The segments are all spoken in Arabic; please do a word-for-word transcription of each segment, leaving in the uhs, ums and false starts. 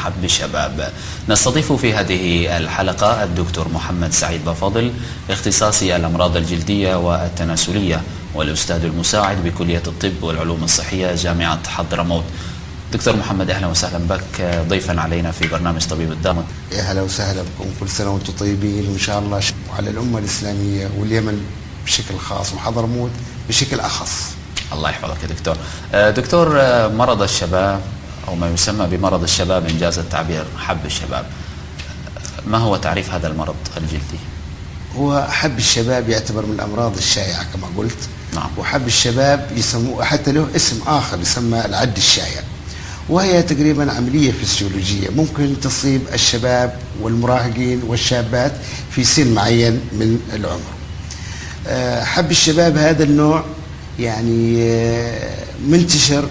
حب الشباب. نستضيف في هذه الحلقة الدكتور محمد سعيد بفضل، اختصاصي الأمراض الجلدية والتناسلية والأستاذ المساعد بكلية الطب والعلوم الصحية جامعة حضرموت. دكتور محمد، أهلا وسهلا بك ضيفا علينا في برنامج طبيب الدم. يا هلا وسهلا بكم، كل سنة وانتم طيبين، وإن شاء الله على الأمة الإسلامية واليمن بشكل خاص وحضرموت بشكل أخص. الله يحفظك يا دكتور. دكتور، مرض الشباب أو ما يسمى بمرض الشباب إنجاز التعبير حب الشباب، ما هو تعريف هذا المرض الجلدي؟ هو حب الشباب يعتبر من الأمراض الشائعة كما قلت. نعم. وحب الشباب يسموه حتى له اسم آخر يسمى العد الشائع، وهي تقريبا عملية فسيولوجية ممكن تصيب الشباب والمراهقين والشابات في سن معين من العمر. حب الشباب هذا النوع يعني منتشر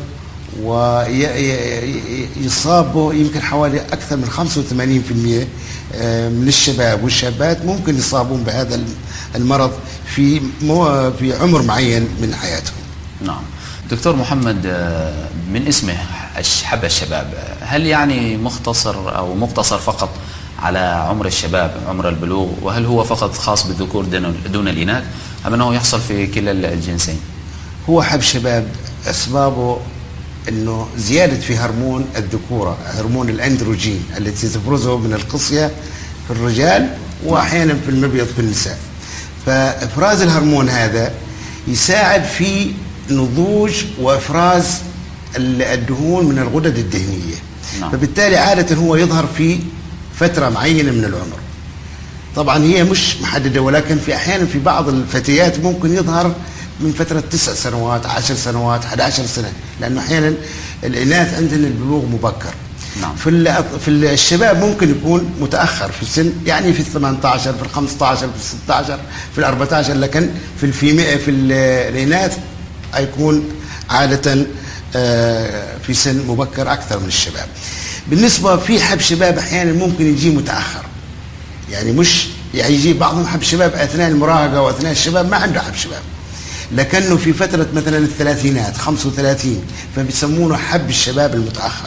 ويصابه يمكن حوالي أكثر من خمسة وثمانين بالمئة من الشباب والشابات ممكن يصابون بهذا المرض في في عمر معين من حياتهم. نعم. دكتور محمد، من اسمه حب الشباب، هل يعني مختصر أو مقتصر فقط على عمر الشباب، عمر البلوغ، وهل هو فقط خاص بالذكور دون الإناث أم أنه يحصل في كلا الجنسين؟ هو حب شباب أسبابه أنه زيادة في هرمون الذكورة، هرمون الأندروجين التي تفرزه من القصية في الرجال وأحيانا في المبيض في النساء. فإفراز الهرمون هذا يساعد في نضوج وإفراز الدهون من الغدد الدهنية. نعم. فبالتالي عادة هو يظهر في فترة معينة من العمر. طبعا هي مش محددة، ولكن في أحيانا في بعض الفتيات ممكن يظهر من فترة تسع سنوات، عشر سنوات، أحد عشر سنة، لأنه أحيانا الإناث عندنا البلوغ مبكر. نعم. في في الشباب ممكن يكون متأخر في السن، يعني في الثمانية عشر، في الخمسة عشر، في الستة عشر، في الأربعة عشر، لكن في الفيمياء في الإناث يكون عادة في سن مبكر أكثر من الشباب. بالنسبة في حب شباب أحيانا ممكن يجي متأخر، يعني مش يعني يجي بعضهم حب شباب أثناء المراهقة وأثناء الشباب ما عنده حب شباب، لكنه في فترة مثلا الثلاثينات خمسة وثلاثين فبيسمونه حب الشباب المتأخر.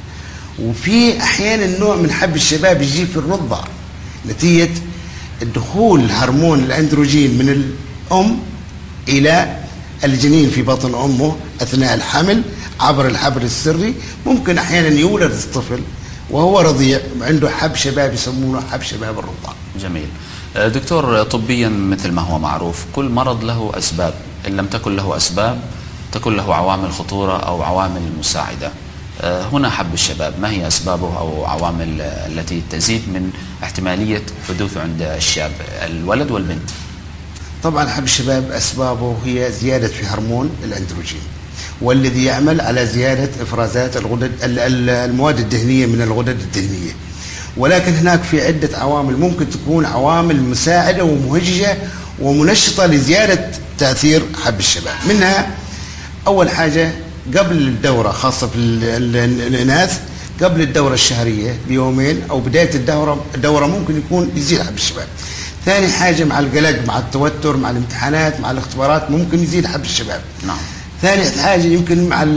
وفي أحيانا نوع من حب الشباب يجي في الرضع نتيجة الدخول هرمون الأندروجين من الأم إلى الجنين في بطن أمه أثناء الحمل عبر الحبل السري. ممكن أحيانا يولد الطفل وهو رضيع عنده حب شباب يسمونه حب شباب الرضع. جميل. دكتور، طبيا مثل ما هو معروف كل مرض له أسباب، إن لم تكن له أسباب تكون له عوامل خطورة أو عوامل مساعدة. هنا حب الشباب، ما هي أسبابه أو عوامل التي تزيد من احتمالية حدوثه عند الشاب الولد والبنت؟ طبعا حب الشباب أسبابه هي زيادة في هرمون الأندروجين، والذي يعمل على زيادة إفرازات الغدد المواد الدهنية من الغدد الدهنية. ولكن هناك في عدة عوامل ممكن تكون عوامل مساعدة ومهججة ومنشطة لزيادة تأثير حب الشباب. منها أول حاجة قبل الدورة، خاصة في الإناث قبل الدورة الشهرية بيومين أو بداية الدورة الدورة ممكن يكون يزيد حب الشباب. ثاني حاجة مع القلق، مع التوتر، مع الامتحانات، مع الاختبارات ممكن يزيد حب الشباب. نعم. ثالث حاجة يمكن مع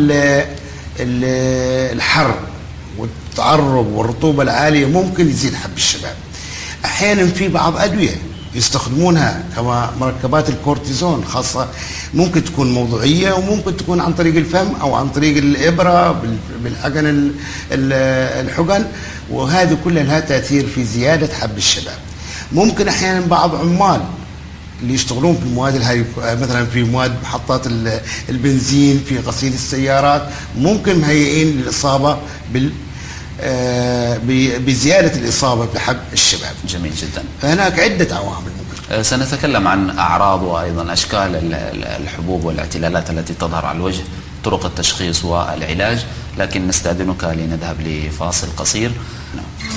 الحر والتعرق والرطوبة العالية ممكن يزيد حب الشباب. أحيانا في بعض أدوية يستخدمونها كما مركبات الكورتيزون، خاصة ممكن تكون موضعية وممكن تكون عن طريق الفم أو عن طريق الإبرة بالحقن الحقن، وهذه كلها لها تأثير في زيادة حب الشباب. ممكن أحيانا بعض عمال اللي يشتغلون في المواد الهاي مثلا في مواد محطات البنزين في غسيل السيارات ممكن مهيئين للإصابة بال بزيادة الإصابة بحب الشباب. جميل جدا. فهناك عدة عوامل ممكن. سنتكلم عن أعراض وأيضا أشكال الحبوب والاعتلالات التي تظهر على الوجه، طرق التشخيص والعلاج، لكن نستأذنك لنذهب لفاصل قصير. نعم.